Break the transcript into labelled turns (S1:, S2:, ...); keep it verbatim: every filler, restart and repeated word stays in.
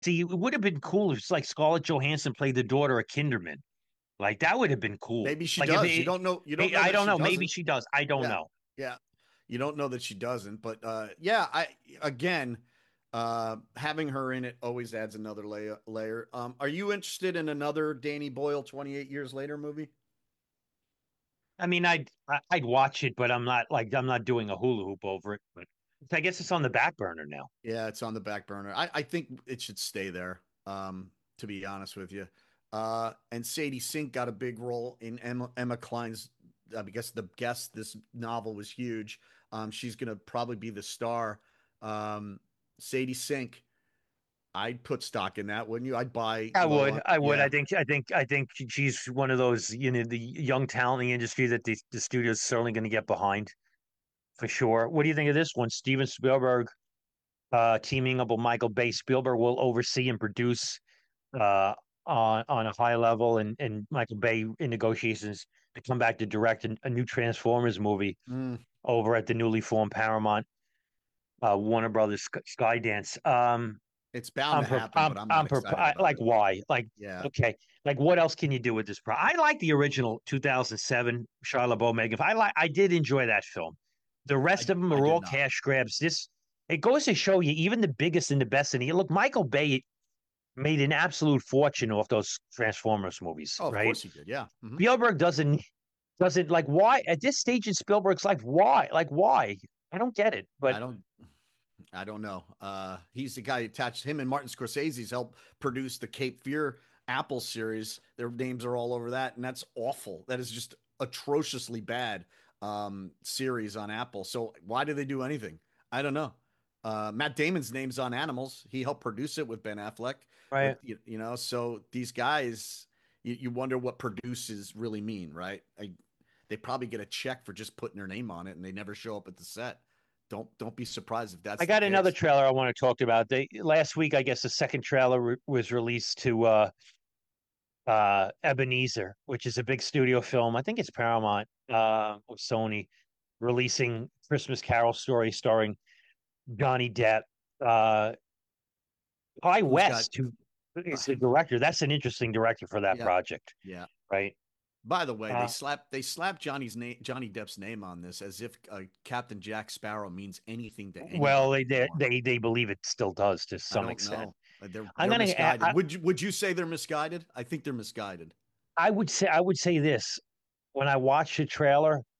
S1: See, it would have been cool if it's like Scarlett Johansson played the daughter of Kinderman. Like that would have been cool.
S2: Maybe she
S1: Like if
S2: does. You
S1: it,
S2: don't know. You don't
S1: hey,
S2: know
S1: I
S2: that
S1: don't
S2: she
S1: know. Maybe
S2: doesn't.
S1: she does. I don't
S2: Yeah,
S1: know.
S2: yeah. You don't know that she doesn't. But uh, yeah, I again, uh, having her in it always adds another layer. Layer. Um, are you interested in another Danny Boyle twenty-eight years later movie?
S1: I mean, I'd I'd watch it, but I'm not like I'm not doing a hula hoop over it. But I guess it's on the back burner now.
S2: Yeah, it's on the back burner. I, I think it should stay there, um, to be honest with you. Uh, and Sadie Sink got a big role in Emma, Emma Klein's, I guess, the guest. This novel was huge. Um, she's going to probably be the star. Um, Sadie Sink, I'd put stock in that, wouldn't you? I'd buy
S1: I
S2: low
S1: would.
S2: on,
S1: I would. I
S2: yeah.
S1: think. I think. I think she's one of those, you know, the young talent in the industry that the the studio's certainly going to get behind for sure. What do you think of this one? Steven Spielberg uh, teaming up with Michael Bay. Spielberg will oversee and produce uh, on on a high level, and and Michael Bay in negotiations to come back to direct a, a new Transformers movie
S2: Mm,
S1: over at the newly formed Paramount uh, Warner Brothers Skydance. Um,
S2: it's bound
S1: I'm
S2: to
S1: per,
S2: happen,
S1: I'm
S2: but I'm not
S1: I'm per,
S2: excited
S1: I,
S2: about
S1: like
S2: it.
S1: why? Like
S2: Yeah,
S1: okay, like what else can you do with this? Pro- I like the original two thousand seven Charlotte LaBeouf Megan. I like I did enjoy that film. The rest
S2: I
S1: of them
S2: I
S1: are
S2: did
S1: all
S2: not.
S1: cash grabs. This it goes to show you, even the biggest and the best. And look, Michael Bay made an absolute fortune off those Transformers movies,
S2: Oh, of
S1: right?
S2: course he did. Yeah. Hmm.
S1: Spielberg doesn't doesn't like why at this stage in Spielberg's life, why? Like why? I don't get it.
S2: I
S1: But
S2: don't. I don't know. Uh, he's the guy attached. Him and Martin Scorsese's helped produce the Cape Fear Apple series. Their names are all over that, and that's awful. That is just atrociously bad um, series on Apple. So why do they do anything? I don't know. Uh, Matt Damon's name's on Animals. He helped produce it with Ben Affleck. With
S1: right.
S2: you, you know, so these guys, you, you wonder what produces really mean, right? I, they probably get a check for just putting their name on it, and they never show up at the set. Don't don't be surprised if
S1: I
S2: that's the
S1: got another
S2: case.
S1: trailer I want to talk about. They last week, I guess the second trailer re- was released to uh uh Ebenezer, which is a big studio film. I think it's Paramount uh or Sony releasing Christmas Carol story starring Johnny Depp. Uh High
S2: Who's got?
S1: West, who
S2: Uh,
S1: is the director. That's an interesting director for that
S2: yeah,
S1: project,
S2: yeah.
S1: right?
S2: By the way, they
S1: Uh
S2: slapped they slapped Johnny's name, Johnny Depp's name on this as if uh, Captain Jack Sparrow means anything to
S1: well,
S2: anybody
S1: they they
S2: anymore.
S1: they, they believe it still does to
S2: I
S1: some
S2: don't
S1: extent.
S2: know. Uh, They're
S1: I'm
S2: they're
S1: gonna
S2: misguided.
S1: I,
S2: Would you, would you say they're misguided? I think they're misguided.
S1: I would say I would say this when I watched the trailer.